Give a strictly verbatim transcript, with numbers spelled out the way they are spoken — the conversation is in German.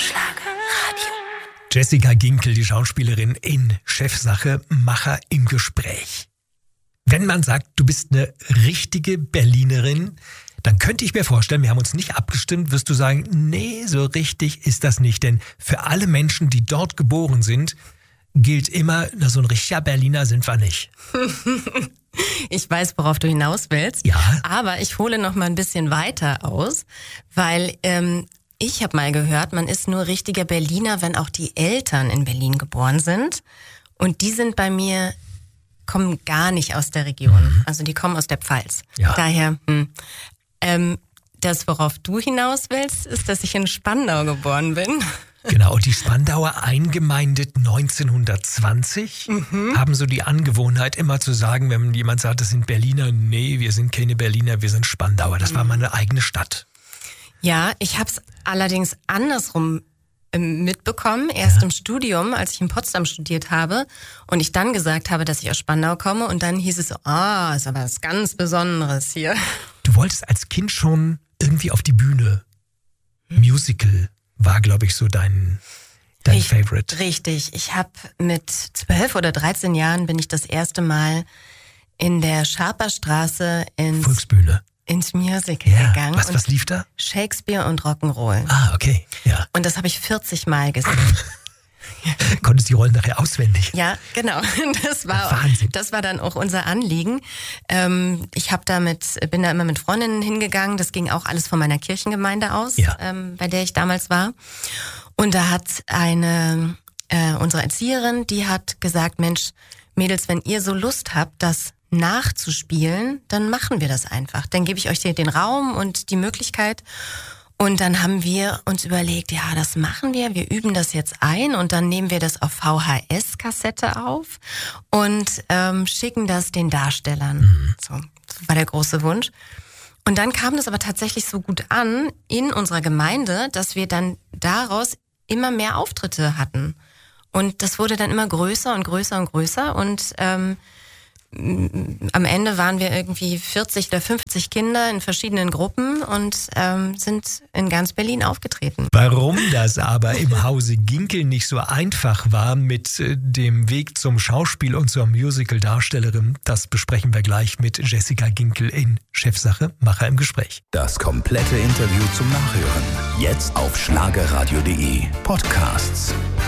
Schlagerradio. Jessica Ginkel, die Schauspielerin in Chefsache, Macher im Gespräch. Wenn man sagt, du bist eine richtige Berlinerin, dann könnte ich mir vorstellen, wir haben uns nicht abgestimmt, wirst du sagen, nee, so richtig ist das nicht. Denn für alle Menschen, die dort geboren sind, gilt immer, na, so ein richtiger Berliner sind wir nicht. Ich weiß, worauf du hinaus willst. Ja. Aber ich hole noch mal ein bisschen weiter aus, weil ähm, ich habe mal gehört, man ist nur richtiger Berliner, wenn auch die Eltern in Berlin geboren sind. Und die sind bei mir, kommen gar nicht aus der Region. Mhm. Also die kommen aus der Pfalz. Ja. Daher, hm, ähm, das, worauf du hinaus willst, ist, dass ich in Spandau geboren bin. Genau, die Spandauer eingemeindet neunzehnhundertzwanzig, mhm. haben so die Angewohnheit immer zu sagen, wenn jemand sagt, das sind Berliner, nee, wir sind keine Berliner, wir sind Spandauer. Das war mal eine eigene Stadt. Ja, ich habe es allerdings andersrum mitbekommen, erst ja. im Studium, als ich in Potsdam studiert habe und ich dann gesagt habe, dass ich aus Spandau komme und dann hieß es so, ah, ist aber was ganz Besonderes hier. Du wolltest als Kind schon irgendwie auf die Bühne. Musical war, glaube ich, so dein, dein ich, Favorite. Richtig. Ich habe mit zwölf oder dreizehn Jahren bin ich das erste Mal in der Scharperstraße ins, Volksbühne. ins Musical ja. gegangen. Was, was lief da? Shakespeare und Rock'n'Roll. Ah, okay. Ja. Und das habe ich vierzig Mal gesehen. Konntest die Rollen nachher auswendig? Ja, genau. Das war, Wahnsinn. Das war dann auch unser Anliegen. Ähm, ich habe da mit, bin da immer mit Freundinnen hingegangen. Das ging auch alles von meiner Kirchengemeinde aus, ja. ähm, bei der ich damals war. Und da hat eine, äh, unsere Erzieherin, die hat gesagt, Mensch, Mädels, wenn ihr so Lust habt, das nachzuspielen, dann machen wir das einfach. Dann gebe ich euch den Raum und die Möglichkeit. Und dann haben wir uns überlegt, ja, das machen wir, wir üben das jetzt ein und dann nehmen wir das auf V H S-Kassette auf und ähm, schicken das den Darstellern. Mhm. So, das war der große Wunsch. Und dann kam das aber tatsächlich so gut an in unserer Gemeinde, dass wir dann daraus immer mehr Auftritte hatten. Und das wurde dann immer größer und größer und größer und ähm, am Ende waren wir irgendwie vierzig oder fünfzig Kinder in verschiedenen Gruppen und ähm, sind in ganz Berlin aufgetreten. Warum das aber im Hause Ginkel nicht so einfach war mit äh, dem Weg zum Schauspiel und zur Musical-Darstellerin, das besprechen wir gleich mit Jessica Ginkel in Chefsache, Macher im Gespräch. Das komplette Interview zum Nachhören jetzt auf schlagerradio punkt de Podcasts.